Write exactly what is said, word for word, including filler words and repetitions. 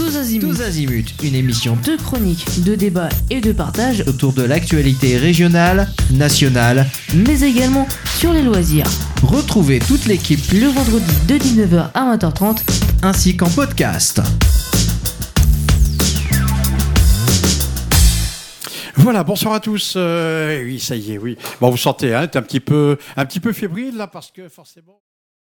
Tous azimuts. Tous azimuts, une émission De chroniques, de débats et de partage autour de l'actualité régionale, nationale, mais également sur les loisirs. Retrouvez toute l'équipe Le vendredi de dix-neuf heures à vingt heures trente ainsi qu'en podcast. Voilà, bonsoir à tous. Euh, oui, ça y est, oui. Bon, vous sentez, hein, t'es un petit peu, un petit peu fébrile là parce que forcément.